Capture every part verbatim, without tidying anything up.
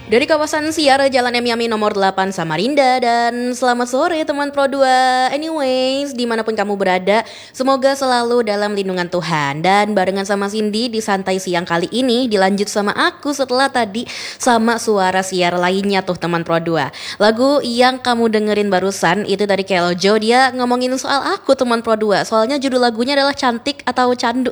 Dari kawasan Siar Jalan Miami nomor delapan Samarinda. Dan selamat sore teman Pro dua. Anyways, dimanapun kamu berada, semoga selalu dalam lindungan Tuhan. Dan barengan sama Cindy di santai siang kali ini dilanjut sama aku setelah tadi sama suara siar lainnya tuh teman Pro dua. Lagu yang kamu dengerin barusan itu dari Keljo. Dia ngomongin soal aku teman Pro dua. Soalnya judul lagunya adalah Cantik atau Candu.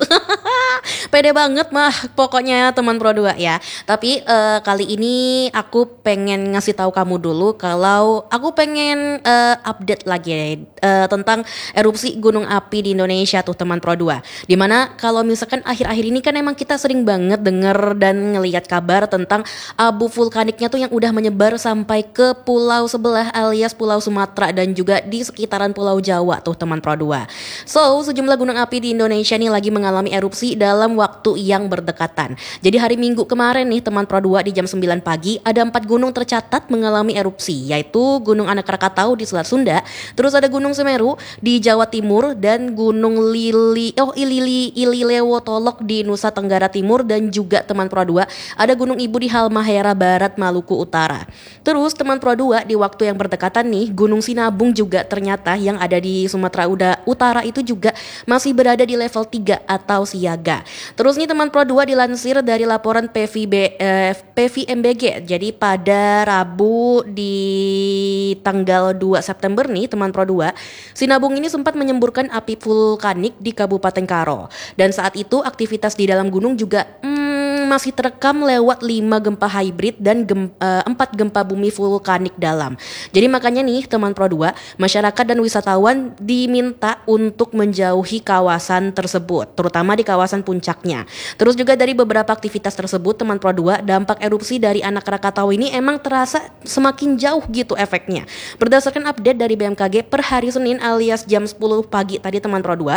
Pede banget mah pokoknya teman Pro dua ya. Tapi uh, kali ini aku pengen ngasih tahu kamu dulu kalau aku pengen uh, update lagi uh, tentang erupsi gunung api di Indonesia tuh teman Pro dua. Dimana kalau misalkan akhir-akhir ini kan emang kita sering banget denger dan ngelihat kabar tentang abu vulkaniknya tuh yang udah menyebar sampai ke pulau sebelah alias Pulau Sumatera dan juga di sekitaran Pulau Jawa tuh teman Pro dua. So, sejumlah gunung api di Indonesia nih lagi mengalami erupsi dalam waktu yang berdekatan. Jadi hari Minggu kemarin nih teman Pro dua di jam sembilan pagi ada empat gunung tercatat mengalami erupsi, yaitu Gunung Anak Krakatau di Selat Sunda, terus ada Gunung Semeru di Jawa Timur dan Gunung Lili oh Ilili Ililewo Tolok di Nusa Tenggara Timur dan juga teman Pro dua ada Gunung Ibu di Halmahera Barat Maluku Utara. Terus teman Pro dua di waktu yang berdekatan nih Gunung Sinabung juga ternyata yang ada di Sumatera Utara itu juga masih berada di level tiga atau siaga. Terus nih teman Pro dua dilansir dari laporan P V B, eh, P V M B G. Jadi pada Rabu di tanggal dua September nih teman Pro dua, Sinabung ini sempat menyemburkan api vulkanik di Kabupaten Karo. Dan saat itu aktivitas di dalam gunung juga hmm, masih terekam lewat lima gempa hybrid dan gem, uh, empat gempa bumi vulkanik dalam. Jadi makanya nih teman Pro dua, masyarakat dan wisatawan diminta untuk menjauhi kawasan tersebut, terutama di kawasan puncaknya. Terus juga dari beberapa aktivitas tersebut teman Pro dua, dampak erupsi dari Anak Krakatau ini emang terasa semakin jauh gitu efeknya. Berdasarkan update dari B M K G per hari Senin alias jam sepuluh pagi tadi teman Pro dua,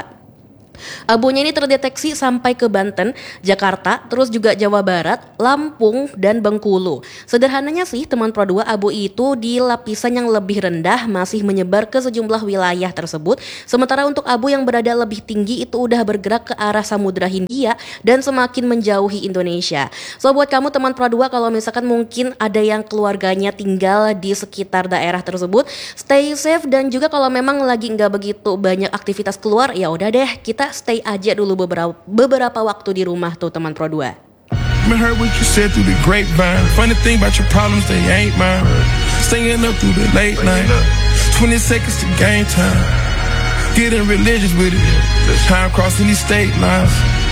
abunya ini terdeteksi sampai ke Banten, Jakarta, terus juga Jawa Barat, Lampung, dan Bengkulu. Sederhananya sih teman Pro dua, abu itu di lapisan yang lebih rendah masih menyebar ke sejumlah wilayah tersebut. Sementara untuk abu yang berada lebih tinggi itu udah bergerak ke arah Samudra Hindia dan semakin menjauhi Indonesia. So buat kamu teman Pro dua, kalau misalkan mungkin ada yang keluarganya tinggal di sekitar daerah tersebut, stay safe. Dan juga kalau memang lagi nggak begitu banyak aktivitas keluar, ya udah deh kita stay aja dulu beberapa beberapa waktu di rumah tuh teman Pro dua. Heard what you said through the grapevine. Funny thing about your problems, they ain't mine. Staying up through the late night. twenty seconds to game time. Getting religious with it. Time crossing these state lines.